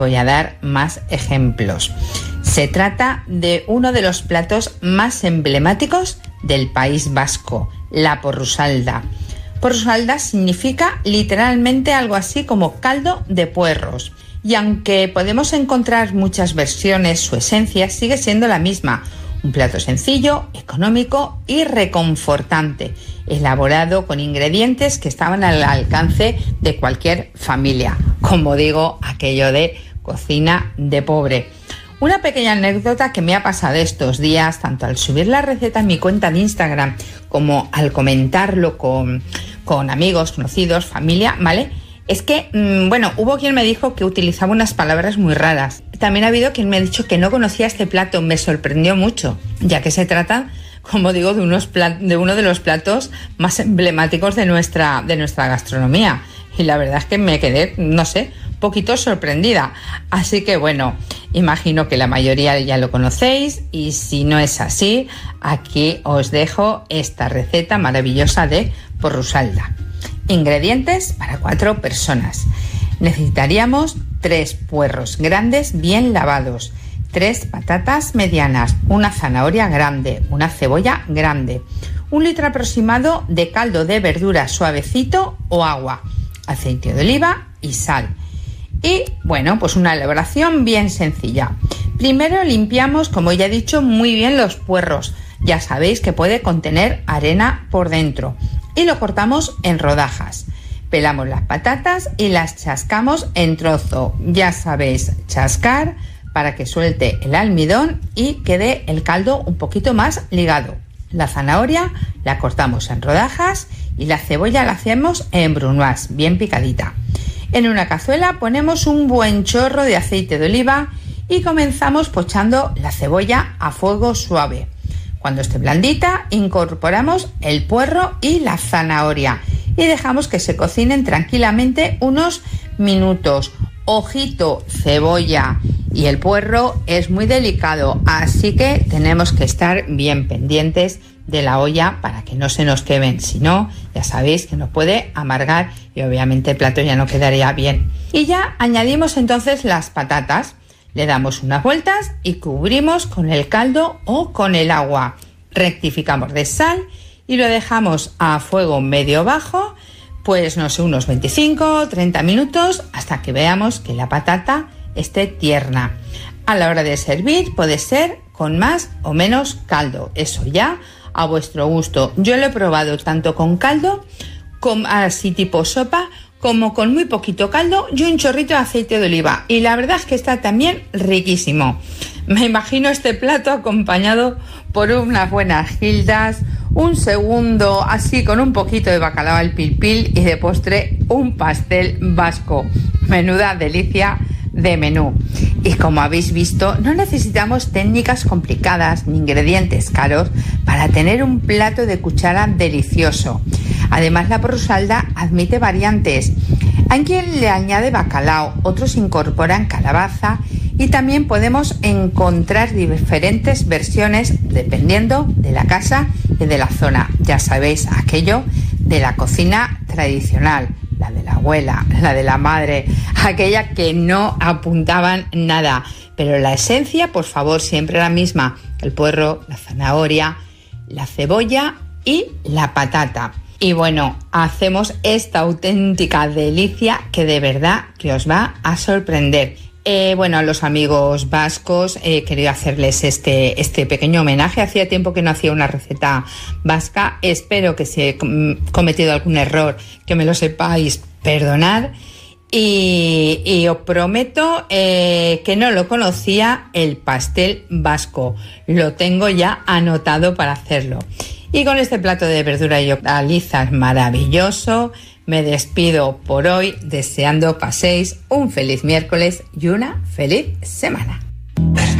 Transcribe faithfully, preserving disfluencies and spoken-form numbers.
Voy a dar más ejemplos. Se trata de uno de los platos más emblemáticos del País Vasco, la porrusalda. Porrusalda significa literalmente algo así como caldo de puerros. Y aunque podemos encontrar muchas versiones, su esencia sigue siendo la misma. Un plato sencillo, económico y reconfortante, elaborado con ingredientes que estaban al alcance de cualquier familia. Como digo, aquello de cocina de pobre. Una pequeña anécdota que me ha pasado estos días, tanto al subir la receta en mi cuenta de Instagram como al comentarlo con, con amigos, conocidos, familia, ¿vale? Es que, mmm, bueno, hubo quien me dijo que utilizaba unas palabras muy raras. También ha habido quien me ha dicho que no conocía este plato. Me sorprendió mucho, ya que se trata, como digo, de, unos plat- de uno de los platos más emblemáticos de nuestra, de nuestra gastronomía. Y la verdad es que me quedé, no sé, un poquito sorprendida. Así que bueno, imagino que la mayoría ya lo conocéis y si no es así, aquí os dejo esta receta maravillosa de porrusalda. Ingredientes para cuatro personas. Necesitaríamos tres puerros grandes bien lavados, tres patatas medianas, una zanahoria grande, una cebolla grande, un litro aproximado de caldo de verdura suavecito o agua, aceite de oliva y sal. Y bueno, pues una elaboración bien sencilla. Primero limpiamos, como ya he dicho, muy bien los puerros. Ya sabéis que puede contener arena por dentro. Y lo cortamos en rodajas. Pelamos las patatas y las chascamos en trozo. Ya sabéis, chascar para que suelte el almidón y quede el caldo un poquito más ligado. La zanahoria la cortamos en rodajas y la cebolla la hacemos en brunoise, bien picadita. En una cazuela ponemos un buen chorro de aceite de oliva y comenzamos pochando la cebolla a fuego suave. Cuando esté blandita, incorporamos el puerro y la zanahoria y dejamos que se cocinen tranquilamente unos minutos. Ojito, cebolla y el puerro es muy delicado, así que tenemos que estar bien pendientes de la olla para que no se nos quemen, si no, ya sabéis que nos puede amargar y obviamente el plato ya no quedaría bien. Y ya añadimos entonces las patatas. Le damos unas vueltas y cubrimos con el caldo o con el agua. Rectificamos de sal y lo dejamos a fuego medio bajo, pues no sé, unos veinticinco o treinta minutos hasta que veamos que la patata esté tierna. A la hora de servir puede ser con más o menos caldo, eso ya a vuestro gusto. Yo lo he probado tanto con caldo, como así tipo sopa, como con muy poquito caldo y un chorrito de aceite de oliva. Y la verdad es que está también riquísimo. Me imagino este plato acompañado por unas buenas gildas, un segundo así con un poquito de bacalao al pil pil y de postre un pastel vasco. Menuda delicia de menú. Y como habéis visto, no necesitamos técnicas complicadas ni ingredientes caros para tener un plato de cuchara delicioso. Además, la porrusalda admite variantes. Hay quien le añade bacalao, otros incorporan calabaza y también podemos encontrar diferentes versiones dependiendo de la casa y de la zona. Ya sabéis, aquello de la cocina tradicional, la de la abuela, la de la madre, aquella que no apuntaban nada. Pero la esencia, por favor, siempre la misma: el puerro, la zanahoria, la cebolla y la patata. Y bueno, hacemos esta auténtica delicia que de verdad que os va a sorprender. Eh, bueno, a los amigos vascos he eh, querido hacerles este, este pequeño homenaje. Hacía tiempo que no hacía una receta vasca. Espero que si he cometido algún error, que me lo sepáis perdonar. Y, y os prometo eh, que no lo conocía, el pastel vasco. Lo tengo ya anotado para hacerlo. Y con este plato de verdura y hortalizas maravilloso, me despido por hoy deseando paséis un feliz miércoles y una feliz semana.